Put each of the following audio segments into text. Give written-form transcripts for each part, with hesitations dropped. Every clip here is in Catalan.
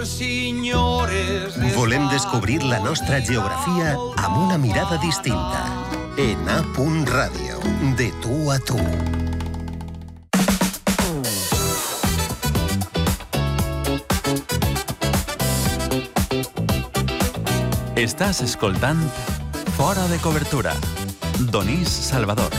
Volem descobrir la nostra geografia amb una mirada distinta. En A.Ràdio, de tu a tu. Estàs escoltant Fora de Cobertura. Donís Salvador.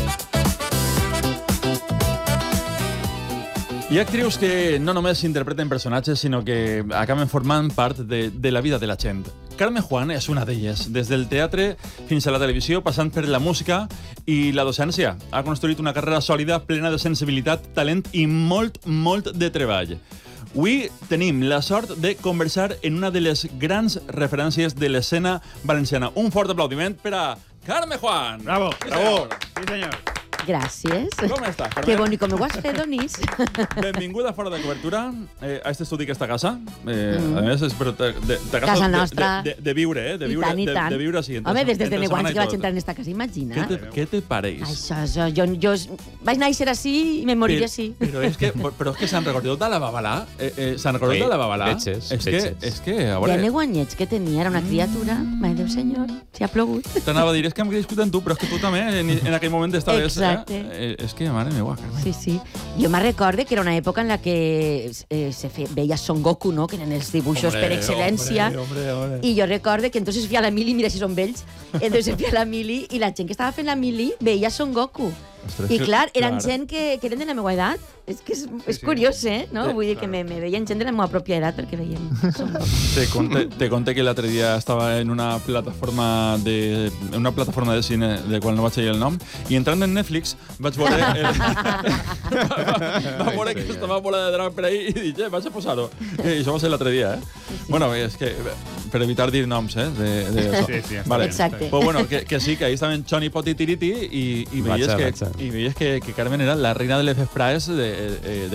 Hi ha actrius que no només interpreten personatges, sinó que acaben formant part de la vida de la gent. Carme Juan és una d'elles. Des del teatre fins a la televisió, passant per la música i la docència. Ha construït una carrera sòlida, plena de sensibilitat, talent i molt de treball. Avui tenim la sort de conversar en una de les grans referències de l'escena valenciana. Un fort aplaudiment per a Carme Juan. Bravo, Sí, bravo. senyor. Sí, senyor. Gràcies. Com estàs, Carme? Que bonic com ho has fet, Donís. Benvinguda a Fora de Cobertura a este estudi, aquesta casa. A més, és de casa nostra. De viure, de viure, I tant. de viure així. Home, des de Neguans que vaig entrar en esta casa, imagina. Què te pareix? Això, jo vaig néixer així i me moriré així. Però és que s'han recordat de la Babalà. S'han recordat de la Babalà. És que, a De veure... Neguanyets que tenia, era una criatura. Mai Déu senyor, si ha plogut. T'anava a dir, és que hem crescut en tu, però és que tu també en aquell moment estaves... Exacte. És que, mare meva, Carme. Sí. Jo me recorde que era una època en la que veia Son Goku, no? Que eren els dibuixos per excel·lència. Hombre. I jo recorde que entonces fia la mili, mira si són vells, entonces fia la mili i la gent que estava fent la mili veia Son Goku. Ostres, I clar, eren gent que eren de la meva edat. És que és curiós, no? Vull dir que me veien gent de la meva pròpia edat perquè veien Son Goku. Te conté que l'altre dia estava en una plataforma de cine de qual no vaig dir el nom, i entrant en Netflix vaig veure va veure que estava bola de drac per ahí i dic, vaig a posar-ho. I això va ser l'altre dia, Bueno, és que per evitar dir noms, Sí, vale. Exacte. Pues bueno, que sí, que ahí estaven Choni, Poti, Tiriti i veies que Carmen era la reina de les vesprades de